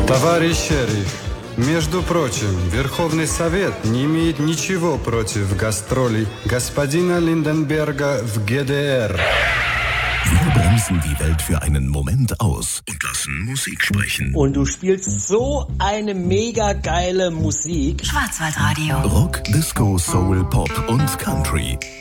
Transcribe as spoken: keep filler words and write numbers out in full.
Товарищ шериф, между прочим, Верховный Совет не имеет ничего против гастролей господина Lindenberger в G D R. Wir bremsen die Welt für einen Moment aus und lassen Musik sprechen. Und du spielst so eine mega geile Musik. Schwarzwaldradio. Rock, Disco, Soul, Pop und Country.